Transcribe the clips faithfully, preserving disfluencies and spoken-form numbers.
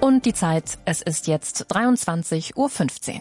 Und die Zeit, es ist jetzt dreiundzwanzig Uhr fünfzehn.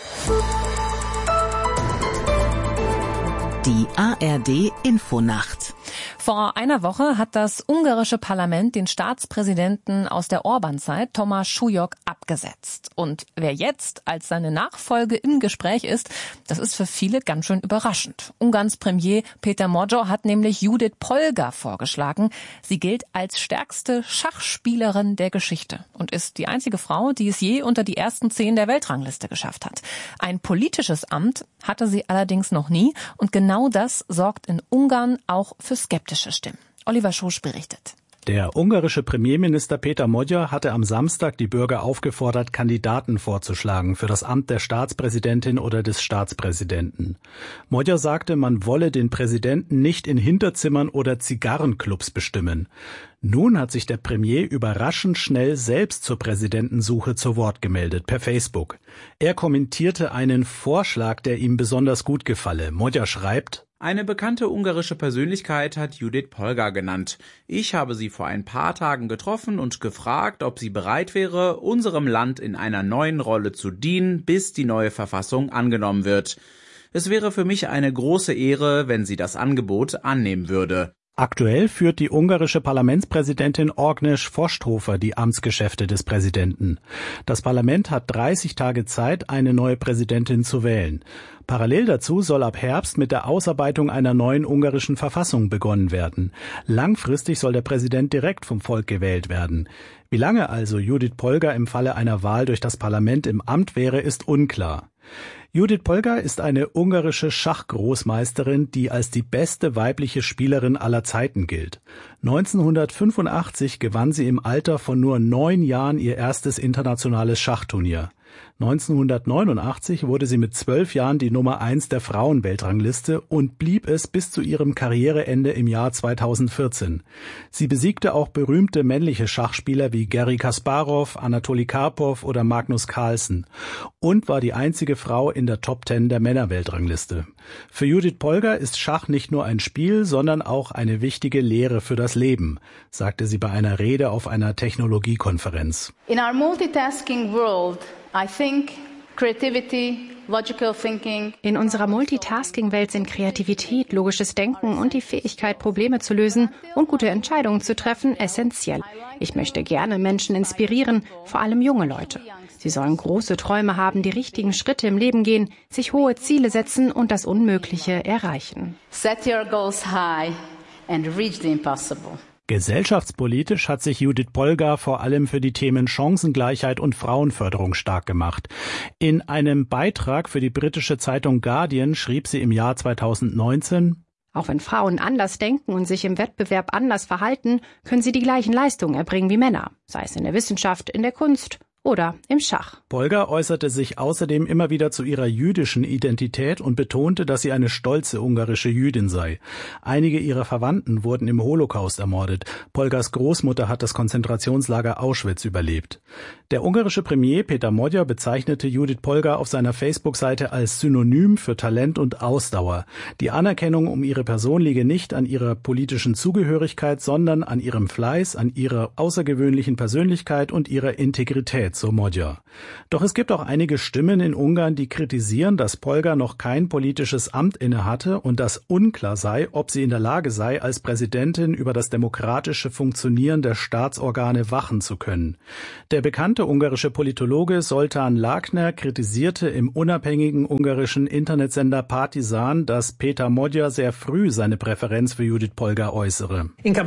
Die A R D Infonacht. Vor einer Woche hat das ungarische Parlament den Staatspräsidenten aus der Orbán-Zeit, Tamás Súlyog, abgesetzt. Und wer jetzt als seine Nachfolge im Gespräch ist, das ist für viele ganz schön überraschend. Ungarns Premier Péter Magyar hat nämlich Judith Polgar vorgeschlagen. Sie gilt als stärkste Schachspielerin der Geschichte und ist die einzige Frau, die es je unter die ersten zehn der Weltrangliste geschafft hat. Ein politisches Amt hatte sie allerdings noch nie und genau das sorgt in Ungarn auch für skeptische Stimmen. Oliver Schosch berichtet. Der ungarische Premierminister Péter Magyar hatte am Samstag die Bürger aufgefordert, Kandidaten vorzuschlagen für das Amt der Staatspräsidentin oder des Staatspräsidenten. Magyar sagte, man wolle den Präsidenten nicht in Hinterzimmern oder Zigarrenclubs bestimmen. Nun hat sich der Premier überraschend schnell selbst zur Präsidentensuche zu Wort gemeldet, per Facebook. Er kommentierte einen Vorschlag, der ihm besonders gut gefalle. Magyar schreibt: Eine bekannte ungarische Persönlichkeit hat Judith Polgar genannt. Ich habe sie vor ein paar Tagen getroffen und gefragt, ob sie bereit wäre, unserem Land in einer neuen Rolle zu dienen, bis die neue Verfassung angenommen wird. Es wäre für mich eine große Ehre, wenn sie das Angebot annehmen würde. Aktuell führt die ungarische Parlamentspräsidentin Agnes Vosthofer die Amtsgeschäfte des Präsidenten. Das Parlament hat dreißig Tage Zeit, eine neue Präsidentin zu wählen. Parallel dazu soll ab Herbst mit der Ausarbeitung einer neuen ungarischen Verfassung begonnen werden. Langfristig soll der Präsident direkt vom Volk gewählt werden. Wie lange also Judith Polgar im Falle einer Wahl durch das Parlament im Amt wäre, ist unklar. Judith Polgar ist eine ungarische Schachgroßmeisterin, die als die beste weibliche Spielerin aller Zeiten gilt. neunzehnhundertfünfundachtzig gewann sie im Alter von nur neun Jahren ihr erstes internationales Schachturnier. neunzehnhundertneunundachtzig wurde sie mit zwölf Jahren die Nummer eins der Frauenweltrangliste und blieb es bis zu ihrem Karriereende im Jahr zweitausendvierzehn. Sie besiegte auch berühmte männliche Schachspieler wie Garry Kasparov, Anatoli Karpov oder Magnus Carlsen und war die einzige Frau in der Top Ten der Männerweltrangliste. Für Judith Polgar ist Schach nicht nur ein Spiel, sondern auch eine wichtige Lehre für das Leben, sagte sie bei einer Rede auf einer Technologiekonferenz. In our multitasking world, I think creativity, logical thinking. In unserer Multitasking-Welt sind Kreativität, logisches Denken und die Fähigkeit, Probleme zu lösen und gute Entscheidungen zu treffen, essentiell. Ich möchte gerne Menschen inspirieren, vor allem junge Leute. Sie sollen große Träume haben, die richtigen Schritte im Leben gehen, sich hohe Ziele setzen und das Unmögliche erreichen. Set your goals high and reach the impossible. Gesellschaftspolitisch hat sich Judith Polgar vor allem für die Themen Chancengleichheit und Frauenförderung stark gemacht. In einem Beitrag für die britische Zeitung Guardian schrieb sie im Jahr zweitausendneunzehn: Auch wenn Frauen anders denken und sich im Wettbewerb anders verhalten, können sie die gleichen Leistungen erbringen wie Männer, sei es in der Wissenschaft, in der Kunst oder im Schach. Polgar äußerte sich außerdem immer wieder zu ihrer jüdischen Identität und betonte, dass sie eine stolze ungarische Jüdin sei. Einige ihrer Verwandten wurden im Holocaust ermordet. Polgars Großmutter hat das Konzentrationslager Auschwitz überlebt. Der ungarische Premier Péter Magyar bezeichnete Judith Polgar auf seiner Facebook-Seite als Synonym für Talent und Ausdauer. Die Anerkennung um ihre Person liege nicht an ihrer politischen Zugehörigkeit, sondern an ihrem Fleiß, an ihrer außergewöhnlichen Persönlichkeit und ihrer Integrität, so Magyar. Doch es gibt auch einige Stimmen in Ungarn, die kritisieren, dass Polgar noch kein politisches Amt innehatte und dass unklar sei, ob sie in der Lage sei, als Präsidentin über das demokratische Funktionieren der Staatsorgane wachen zu können. Der bekannte ungarische Politologe Zoltán Lákner kritisierte im unabhängigen ungarischen Internetsender Partisan, dass Péter Magyar sehr früh seine Präferenz für Judith Polgar äußere.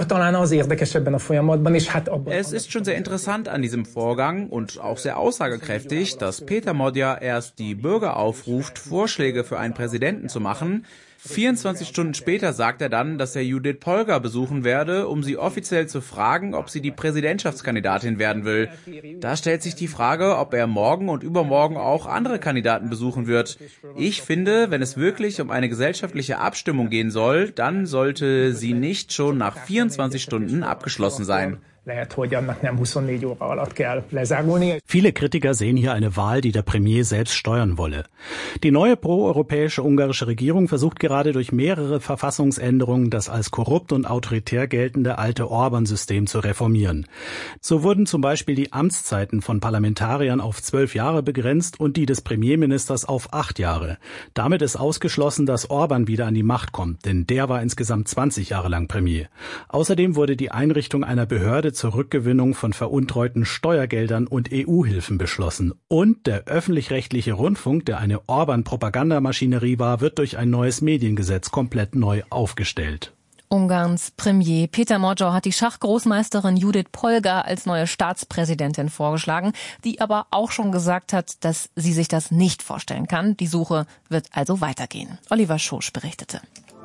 Es ist schon sehr interessant an diesem Vorgang und auch sehr aussagekräftig, dass Péter Magyar erst die Bürger aufruft, Vorschläge für einen Präsidenten zu machen. vierundzwanzig Stunden später sagt er dann, dass er Judith Polgar besuchen werde, um sie offiziell zu fragen, ob sie die Präsidentschaftskandidatin werden will. Da stellt sich die Frage, ob er morgen und übermorgen auch andere Kandidaten besuchen wird. Ich finde, wenn es wirklich um eine gesellschaftliche Abstimmung gehen soll, dann sollte sie nicht schon nach vierundzwanzig Stunden abgeschlossen sein. Viele Kritiker sehen hier eine Wahl, die der Premier selbst steuern wolle. Die neue proeuropäische ungarische Regierung versucht gerade durch mehrere Verfassungsänderungen das als korrupt und autoritär geltende alte Orban-System zu reformieren. So wurden zum Beispiel die Amtszeiten von Parlamentariern auf zwölf Jahre begrenzt und die des Premierministers auf acht Jahre. Damit ist ausgeschlossen, dass Orban wieder an die Macht kommt, denn der war insgesamt zwanzig Jahre lang Premier. Außerdem wurde die Einrichtung einer Behörde zur Rückgewinnung von veruntreuten Steuergeldern und E U-Hilfen beschlossen. Und der öffentlich-rechtliche Rundfunk, der eine Orban-Propagandamaschinerie war, wird durch ein neues Mediengesetz komplett neu aufgestellt. Ungarns Premier Péter Magyar hat die Schachgroßmeisterin Judith Polgar als neue Staatspräsidentin vorgeschlagen, die aber auch schon gesagt hat, dass sie sich das nicht vorstellen kann. Die Suche wird also weitergehen. Oliver Schosch berichtete.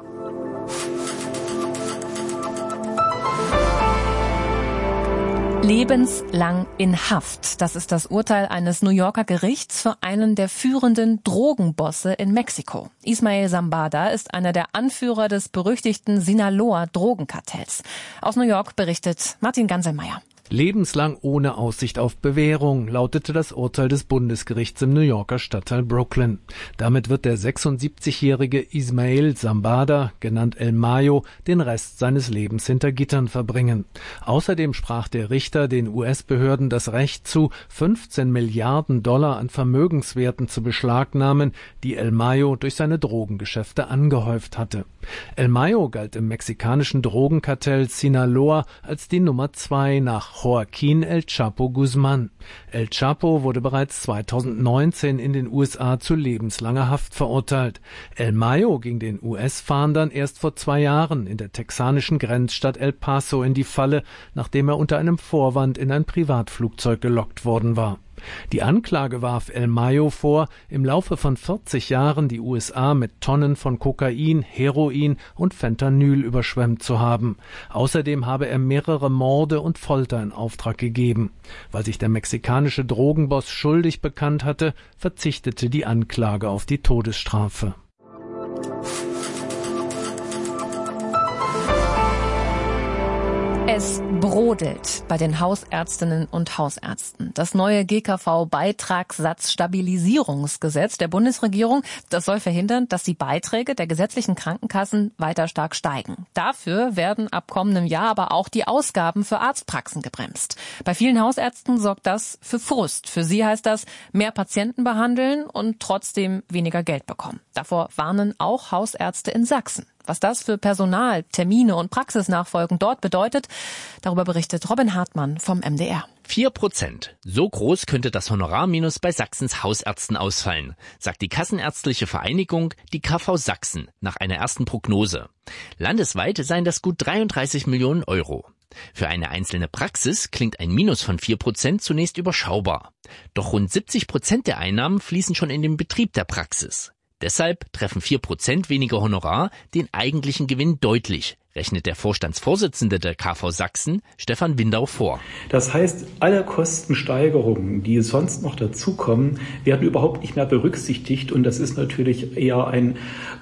Lebenslang in Haft. Das ist das Urteil eines New Yorker Gerichts für einen der führenden Drogenbosse in Mexiko. Ismael Zambada ist einer der Anführer des berüchtigten Sinaloa-Drogenkartells. Aus New York berichtet Martin Ganselmeier. Lebenslang ohne Aussicht auf Bewährung, lautete das Urteil des Bundesgerichts im New Yorker Stadtteil Brooklyn. Damit wird der sechsundsiebzigjährige Ismael Zambada, genannt El Mayo, den Rest seines Lebens hinter Gittern verbringen. Außerdem sprach der Richter den U S-Behörden das Recht zu, fünfzehn Milliarden Dollar an Vermögenswerten zu beschlagnahmen, die El Mayo durch seine Drogengeschäfte angehäuft hatte. El Mayo galt im mexikanischen Drogenkartell Sinaloa als die Nummer zwei nach Joaquín El Chapo Guzmán. El Chapo wurde bereits zweitausendneunzehn in den U S A zu lebenslanger Haft verurteilt. El Mayo ging den U S-Fahndern erst vor zwei Jahren in der texanischen Grenzstadt El Paso in die Falle, nachdem er unter einem Vorwand in ein Privatflugzeug gelockt worden war. Die Anklage warf El Mayo vor, im Laufe von vierzig Jahren die U S A mit Tonnen von Kokain, Heroin und Fentanyl überschwemmt zu haben. Außerdem habe er mehrere Morde und Folter in Auftrag gegeben. Weil sich der mexikanische Drogenboss schuldig bekannt hatte, verzichtete die Anklage auf die Todesstrafe. Es brodelt bei den Hausärztinnen und Hausärzten. Das neue G K V-Beitragssatzstabilisierungsgesetz der Bundesregierung, das soll verhindern, dass die Beiträge der gesetzlichen Krankenkassen weiter stark steigen. Dafür werden ab kommendem Jahr aber auch die Ausgaben für Arztpraxen gebremst. Bei vielen Hausärzten sorgt das für Frust. Für sie heißt das, mehr Patienten behandeln und trotzdem weniger Geld bekommen. Davor warnen auch Hausärzte in Sachsen. Was das für Personal, Termine und Praxisnachfolgen dort bedeutet, darüber berichtet Robin Hartmann vom M D R. Vier Prozent. So groß könnte das Honorarminus bei Sachsens Hausärzten ausfallen, sagt die Kassenärztliche Vereinigung, die K V Sachsen, nach einer ersten Prognose. Landesweit seien das gut dreiunddreißig Millionen Euro. Für eine einzelne Praxis klingt ein Minus von vier Prozent zunächst überschaubar. Doch rund siebzig Prozent der Einnahmen fließen schon in den Betrieb der Praxis. Deshalb treffen vier Prozent weniger Honorar den eigentlichen Gewinn deutlich, rechnet der Vorstandsvorsitzende der K V Sachsen, Stefan Windau, vor. Das heißt, alle Kostensteigerungen, die sonst noch dazukommen, werden überhaupt nicht mehr berücksichtigt. Und das ist natürlich eher ein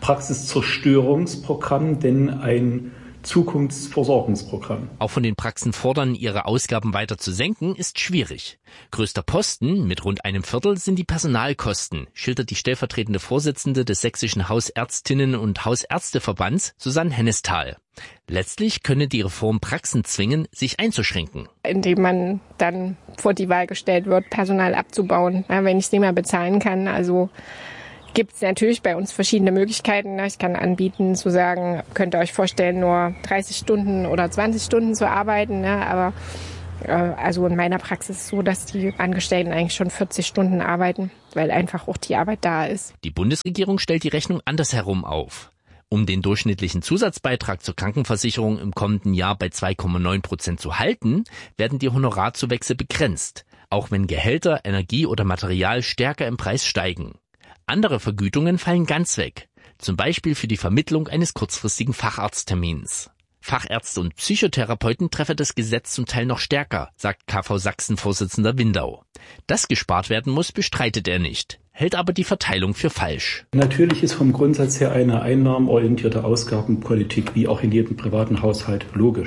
Praxiszerstörungsprogramm, denn ein Zukunftsversorgungsprogramm. Auch von den Praxen fordern, ihre Ausgaben weiter zu senken, ist schwierig. Größter Posten mit rund einem Viertel sind die Personalkosten, schildert die stellvertretende Vorsitzende des Sächsischen Hausärztinnen- und Hausärzteverbands, Susanne Hennesthal. Letztlich könne die Reform Praxen zwingen, sich einzuschränken. Indem man dann vor die Wahl gestellt wird, Personal abzubauen, wenn ich es nicht mehr bezahlen kann. Also gibt es natürlich bei uns verschiedene Möglichkeiten. Ich kann anbieten zu sagen, könnt ihr euch vorstellen, nur dreißig Stunden oder zwanzig Stunden zu arbeiten. Aber also in meiner Praxis ist es so, dass die Angestellten eigentlich schon vierzig Stunden arbeiten, weil einfach auch die Arbeit da ist. Die Bundesregierung stellt die Rechnung andersherum auf. Um den durchschnittlichen Zusatzbeitrag zur Krankenversicherung im kommenden Jahr bei zwei Komma neun Prozent zu halten, werden die Honorarzuwächse begrenzt, auch wenn Gehälter, Energie oder Material stärker im Preis steigen. Andere Vergütungen fallen ganz weg, zum Beispiel für die Vermittlung eines kurzfristigen Facharzttermins. Fachärzte und Psychotherapeuten treffe das Gesetz zum Teil noch stärker, sagt K V Sachsen-Vorsitzender Windau. Dass gespart werden muss, bestreitet er nicht, hält aber die Verteilung für falsch. Natürlich ist vom Grundsatz her eine einnahmenorientierte Ausgabenpolitik wie auch in jedem privaten Haushalt logisch.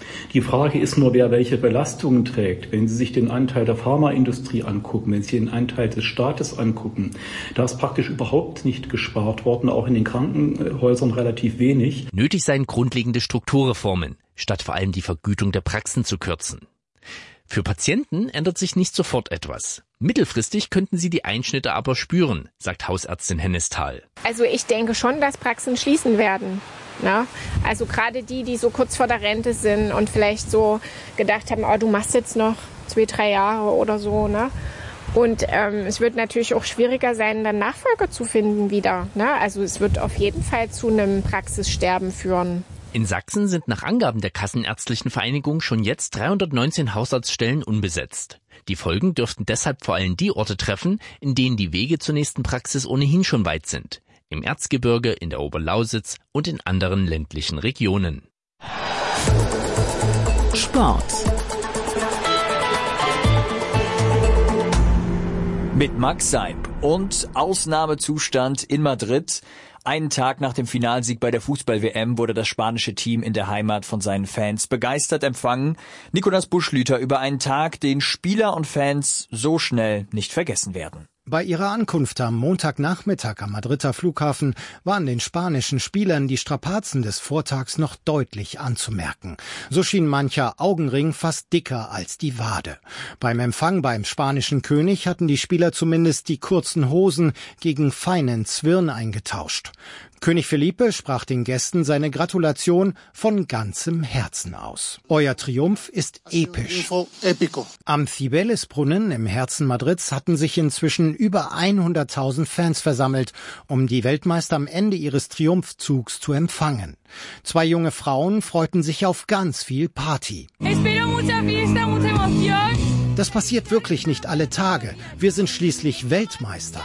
Die Frage ist nur, wer welche Belastungen trägt. Wenn Sie sich den Anteil der Pharmaindustrie angucken, wenn Sie den Anteil des Staates angucken, da ist praktisch überhaupt nicht gespart worden, auch in den Krankenhäusern relativ wenig. Nötig seien grundlegende Strukturreformen, statt vor allem die Vergütung der Praxen zu kürzen. Für Patienten ändert sich nicht sofort etwas. Mittelfristig könnten sie die Einschnitte aber spüren, sagt Hausärztin Hennisthal. Also ich denke schon, dass Praxen schließen werden. Na? Also gerade die, die so kurz vor der Rente sind und vielleicht so gedacht haben, oh, du machst jetzt noch zwei, drei Jahre oder so. Ne? Und ähm, es wird natürlich auch schwieriger sein, dann Nachfolger zu finden wieder. Ne? Also es wird auf jeden Fall zu einem Praxissterben führen. In Sachsen sind nach Angaben der Kassenärztlichen Vereinigung schon jetzt dreihundertneunzehn Hausarztstellen unbesetzt. Die Folgen dürften deshalb vor allem die Orte treffen, in denen die Wege zur nächsten Praxis ohnehin schon weit sind. Im Erzgebirge, in der Oberlausitz und in anderen ländlichen Regionen. Sport. Mit Max Seib und Ausnahmezustand in Madrid. Einen Tag nach dem Finalsieg bei der Fußball-W M wurde das spanische Team in der Heimat von seinen Fans begeistert empfangen. Nicolas Buschlüter über einen Tag, den Spieler und Fans so schnell nicht vergessen werden. Bei ihrer Ankunft am Montagnachmittag am Madrider Flughafen waren den spanischen Spielern die Strapazen des Vortags noch deutlich anzumerken. So schien mancher Augenring fast dicker als die Wade. Beim Empfang beim spanischen König hatten die Spieler zumindest die kurzen Hosen gegen feinen Zwirn eingetauscht. König Felipe sprach den Gästen seine Gratulation von ganzem Herzen aus. Euer Triumph ist episch. Am Cibeles-Brunnen im Herzen Madrids hatten sich inzwischen über hunderttausend Fans versammelt, um die Weltmeister am Ende ihres Triumphzugs zu empfangen. Zwei junge Frauen freuten sich auf ganz viel Party. Das passiert wirklich nicht alle Tage. Wir sind schließlich Weltmeister.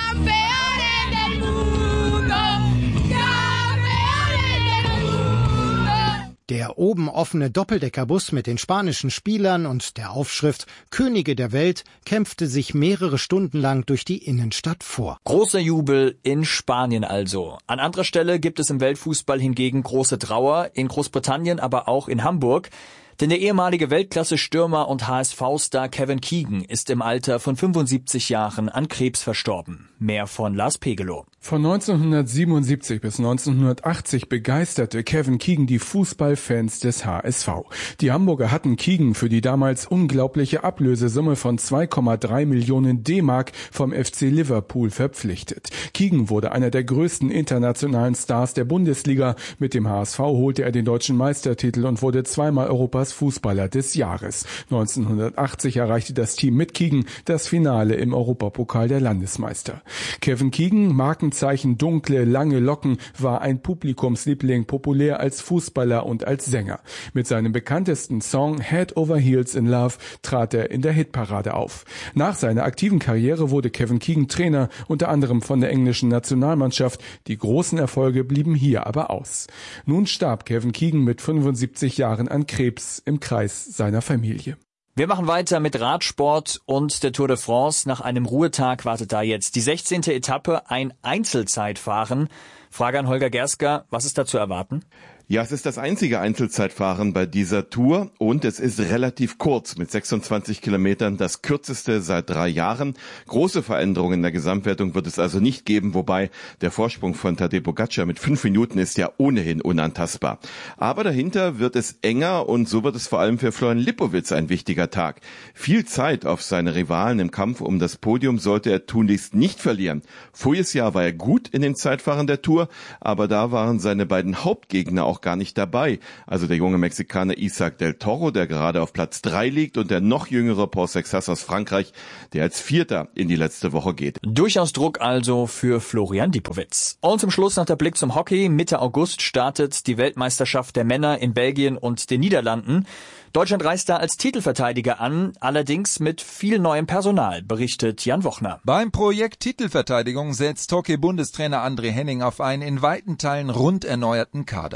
Der oben offene Doppeldeckerbus mit den spanischen Spielern und der Aufschrift Könige der Welt kämpfte sich mehrere Stunden lang durch die Innenstadt vor. Großer Jubel in Spanien also. An anderer Stelle gibt es im Weltfußball hingegen große Trauer, in Großbritannien, aber auch in Hamburg. Denn der ehemalige Weltklasse-Stürmer und H S V-Star Kevin Keegan ist im Alter von fünfundsiebzig Jahren an Krebs verstorben. Mehr von Lars Pegelow. Von neunzehnhundertsiebenundsiebzig bis neunzehnhundertachtzig begeisterte Kevin Keegan die Fußballfans des H S V. Die Hamburger hatten Keegan für die damals unglaubliche Ablösesumme von zwei Komma drei Millionen D-Mark vom F C Liverpool verpflichtet. Keegan wurde einer der größten internationalen Stars der Bundesliga. Mit dem H S V holte er den deutschen Meistertitel und wurde zweimal Europas Fußballer des Jahres. neunzehnhundertachtzig erreichte das Team mit Keegan das Finale im Europapokal der Landesmeister. Kevin Keegan, Markenzeichen dunkle, lange Locken, war ein Publikumsliebling, populär als Fußballer und als Sänger. Mit seinem bekanntesten Song Head Over Heels in Love trat er in der Hitparade auf. Nach seiner aktiven Karriere wurde Kevin Keegan Trainer, unter anderem von der englischen Nationalmannschaft. Die großen Erfolge blieben hier aber aus. Nun starb Kevin Keegan mit fünfundsiebzig Jahren an Krebs im Kreis seiner Familie. Wir machen weiter mit Radsport und der Tour de France. Nach einem Ruhetag wartet da jetzt die sechzehnte Etappe, ein Einzelzeitfahren. Frage an Holger Gerska, was ist da zu erwarten? Ja, es ist das einzige Einzelzeitfahren bei dieser Tour und es ist relativ kurz mit sechsundzwanzig Kilometern, das kürzeste seit drei Jahren. Große Veränderungen in der Gesamtwertung wird es also nicht geben, wobei der Vorsprung von Tadej Pogačar mit fünf Minuten ist ja ohnehin unantastbar. Aber dahinter wird es enger und so wird es vor allem für Florian Lipowitz ein wichtiger Tag. Viel Zeit auf seine Rivalen im Kampf um das Podium sollte er tunlichst nicht verlieren. Voriges Jahr war er gut in den Zeitfahren der Tour, aber da waren seine beiden Hauptgegner auch gar nicht dabei. Also der junge Mexikaner Isaac del Toro, der gerade auf Platz drei liegt, und der noch jüngere Paul Sexas aus Frankreich, der als Vierter in die letzte Woche geht. Durchaus Druck also für Florian Lipowitz. Und zum Schluss noch der Blick zum Hockey. Mitte August startet die Weltmeisterschaft der Männer in Belgien und den Niederlanden. Deutschland reist da als Titelverteidiger an, allerdings mit viel neuem Personal, berichtet Jan Wochner. Beim Projekt Titelverteidigung setzt Hockey-Bundestrainer André Henning auf einen in weiten Teilen rund erneuerten Kader.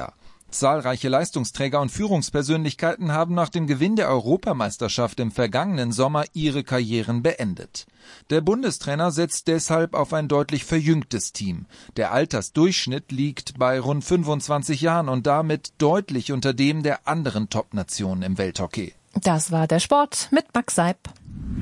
Zahlreiche Leistungsträger und Führungspersönlichkeiten haben nach dem Gewinn der Europameisterschaft im vergangenen Sommer ihre Karrieren beendet. Der Bundestrainer setzt deshalb auf ein deutlich verjüngtes Team. Der Altersdurchschnitt liegt bei rund fünfundzwanzig Jahren und damit deutlich unter dem der anderen Top-Nationen im Welthockey. Das war der Sport mit Max Seib.